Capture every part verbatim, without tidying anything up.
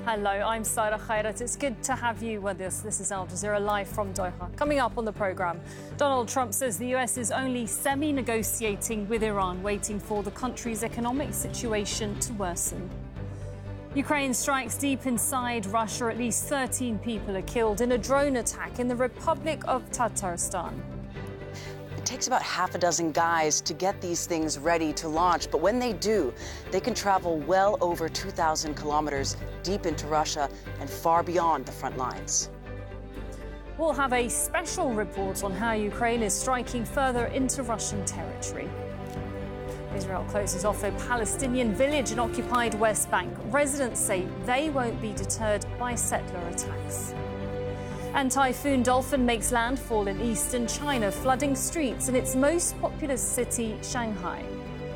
Hello, I'm Sarah Khairat. It's good to have you with us. This is Al Jazeera live from Doha. Coming up on the programme, Donald Trump says the U S is only semi-negotiating with Iran, waiting for the country's economic situation to worsen. Ukraine strikes deep inside Russia. At least thirteen people are killed in a drone attack in the Republic of Tatarstan. It takes about half a dozen guys to get these things ready to launch, but when they do, they can travel well over two thousand kilometers deep into Russia and far beyond the front lines. We'll have a special report on how Ukraine is striking further into Russian territory. Israel closes off a Palestinian village in occupied West Bank. Residents say they won't be deterred by settler attacks. And Typhoon Dolphin makes landfall in eastern China, flooding streets in its most populous city, Shanghai.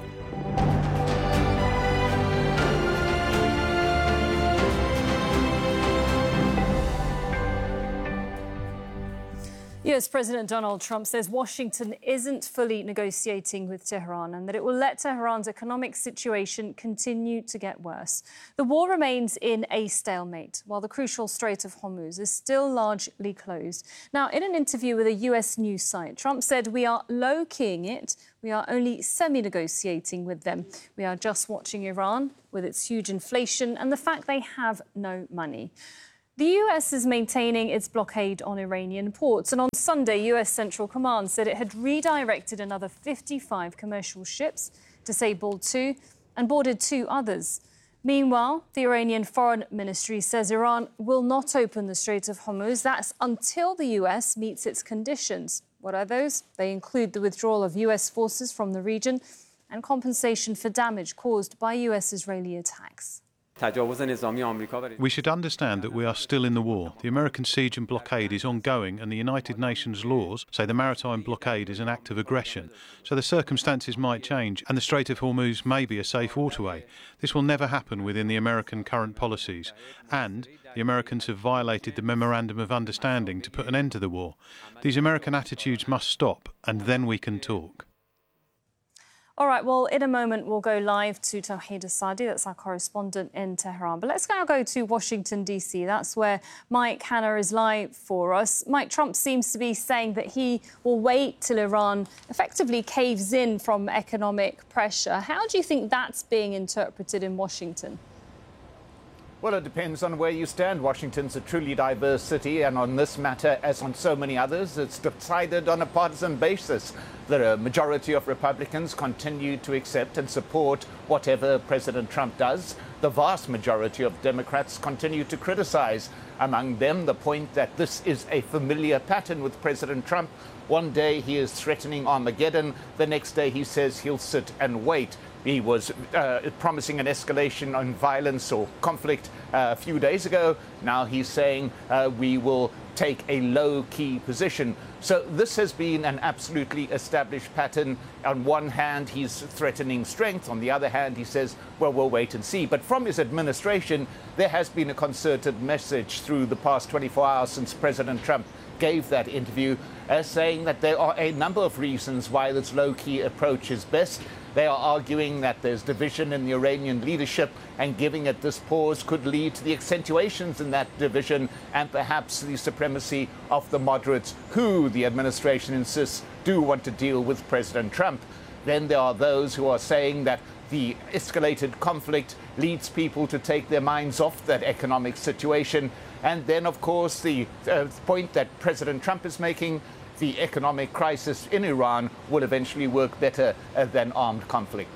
U S President Donald Trump says Washington isn't fully negotiating with Tehran and that it will let Tehran's economic situation continue to get worse. The war remains in a stalemate, while the crucial Strait of Hormuz is still largely closed. Now, in an interview with a U S news site, Trump said, "We are low-keying it. We are only semi-negotiating with them. We are just watching Iran with its huge inflation and the fact they have no money." The U S is maintaining its blockade on Iranian ports, and on Sunday, U S Central Command said it had redirected another fifty-five commercial ships, disabled two, and boarded two others. Meanwhile, the Iranian Foreign Ministry says Iran will not open the Strait of Hormuz. That's until the U S meets its conditions. What are those? They include the withdrawal of U S forces from the region and compensation for damage caused by U S-Israeli attacks. We should understand that we are still in the war. The American siege and blockade is ongoing, and the United Nations laws say the maritime blockade is an act of aggression. So the circumstances might change, and the Strait of Hormuz may be a safe waterway. This will never happen within the American current policies. And the Americans have violated the Memorandum of Understanding to put an end to the war. These American attitudes must stop, and then we can talk. All right, well, in a moment, we'll go live to Tawhid Asadi. That's our correspondent in Tehran. But let's now go to Washington, D C. That's where Mike Hanna is live for us. Mike, Trump seems to be saying that he will wait till Iran effectively caves in from economic pressure. How do you think that's being interpreted in Washington? Well, it depends on where you stand. Washington's a truly diverse city, and on this matter, as on so many others, it's decided on a partisan basis. The majority of Republicans continue to accept and support whatever President Trump does. The vast majority of Democrats continue to criticize. Among them, the point that this is a familiar pattern with President Trump. One day he is threatening Armageddon. The next day he says he'll sit and wait. He was uh, promising an escalation on violence or conflict uh, a few days ago. Now he's saying uh, we will take a low-key position. So this has been an absolutely established pattern. On one hand, he's threatening strength. On the other hand, he says, well, we'll wait and see. But from his administration, there has been a concerted message through the past twenty-four hours since President Trump gave that interview, uh, saying that there are a number of reasons why this low-key approach is best. They are arguing that there's division in the Iranian leadership, and giving it this pause could lead to the accentuations in that division and perhaps the supremacy of the moderates, who the administration insists do want to deal with President Trump. Then there are those who are saying that the escalated conflict leads people to take their minds off that economic situation. And then, of course, the uh, point that President Trump is making, the economic crisis in Iran will eventually work better uh, than armed conflict.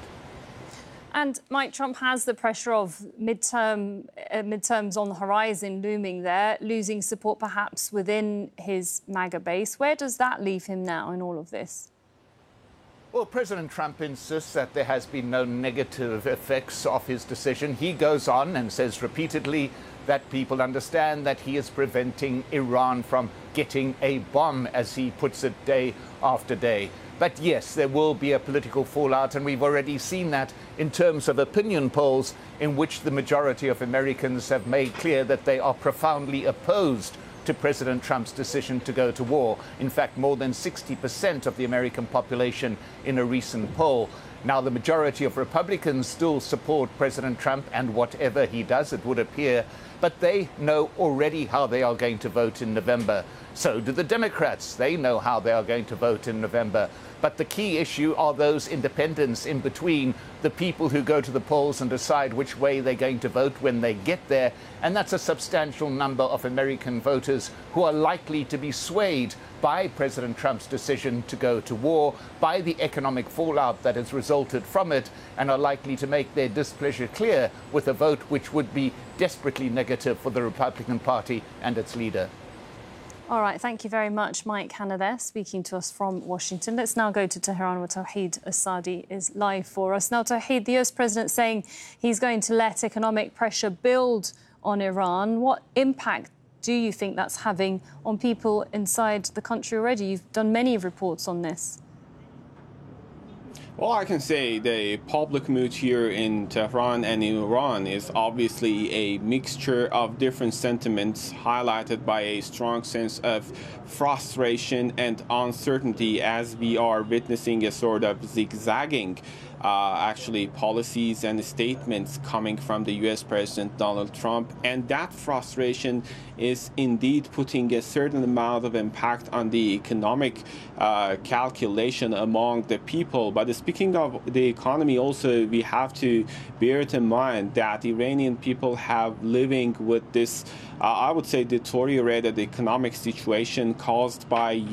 And Mike, Trump has the pressure of midterm, uh, midterms on the horizon looming there, losing support perhaps within his MAGA base. Where does that leave him now in all of this? Well, President Trump insists that there has been no negative effects of his decision. He goes on and says repeatedly that people understand that he is preventing Iran from getting a bomb, as he puts it, day after day. But yes, there will be a political fallout, and we've already seen that in terms of opinion polls in which the majority of Americans have made clear that they are profoundly opposed to President Trump's decision to go to war. In fact, more than sixty percent of the American population in a recent poll. Now, the majority of Republicans still support President Trump and whatever he does, it would appear, but they know already how they are going to vote in November. So do the Democrats. They know how they are going to vote in November. But the key issue are those independents in between, the people who go to the polls and decide which way they're going to vote when they get there. And that's a substantial number of American voters who are likely to be swayed by President Trump's decision to go to war, by the economic fallout that has resulted from it, and are likely to make their displeasure clear with a vote which would be desperately negative for the Republican Party and its leader. All right, thank you very much, Mike Hanna there, speaking to us from Washington. Let's now go to Tehran, where Tawhid Asadi is live for us. Now, Tawhid, the U S president saying he's going to let economic pressure build on Iran. What impact do you think that's having on people inside the country already? You've done many reports on this. Well, I can say the public mood here in Tehran and in Iran is obviously a mixture of different sentiments highlighted by a strong sense of frustration and uncertainty as we are witnessing a sort of zigzagging Uh, actually policies and statements coming from the U S President Donald Trump. And that frustration is indeed putting a certain amount of impact on the economic uh, calculation among the people. But speaking of the economy, also we have to bear it in mind that Iranian people have living with this, uh, I would say, deteriorated economic situation caused by